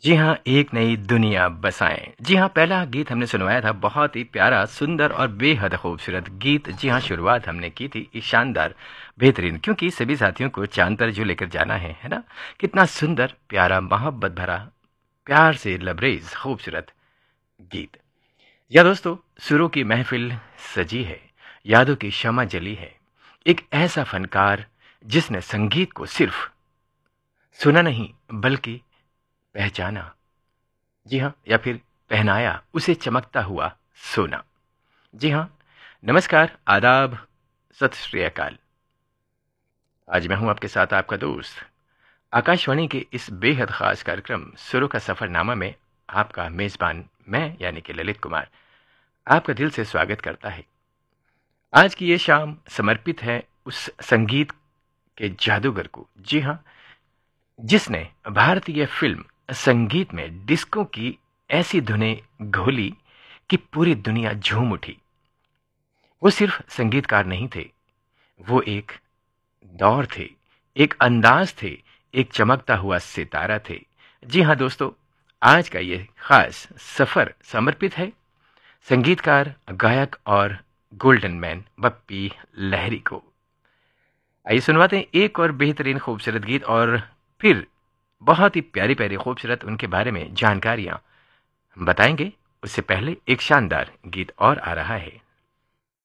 जी हाँ, एक नई दुनिया बसाएँ। जी हाँ, पहला गीत हमने सुनवाया था बहुत ही प्यारा, सुंदर और बेहद खूबसूरत गीत। जी हाँ, शुरुआत हमने की थी इस शानदार, बेहतरीन क्योंकि सभी साथियों को चाँद पर जो लेकर जाना है ना? कितना सुंदर, प्यारा, मोहब्बत भरा, प्यार से लबरेज़ खूबसूरत गीत। या दोस्तों, सुरों की महफ़िल सजी है, यादों की शमع जली है। एक ऐसा फ़नकार जिसने संगीत को सिर्फ़ सुना नहीं बल्कि पहचाना। जी हाँ, या फिर पहनाया उसे चमकता हुआ सोना। जी हाँ, नमस्कार, आदाब, सत श्री अकाल। आज मैं हूँ आपके साथ आपका दोस्त, आकाशवाणी के इस बेहद ख़ास कार्यक्रम सुरों का सफ़रनामा में आपका मेज़बान मैं यानी कि ललित कुमार आपका दिल से स्वागत करता है। आज की ये शाम समर्पित है उस संगीत के जादूगर को। जी हाँ, जिसने भारतीय फ़िल्म संगीत में डिस्को की ऐसी धुनें घोली कि पूरी दुनिया झूम उठी। वो सिर्फ संगीतकार नहीं थे, वो एक दौर थे, एक अंदाज थे, एक चमकता हुआ सितारा थे। जी हाँ दोस्तों, आज का ये खास सफर समर्पित है संगीतकार, गायक और गोल्डन मैन बप्पी लहरी को। आइए सुनवाते हैं एक और बेहतरीन खूबसूरत गीत और फिर बहुत ही प्यारी प्यारी खूबसूरत उनके बारे में जानकारियाँ हम बताएंगे। उससे पहले एक शानदार गीत और आ रहा है।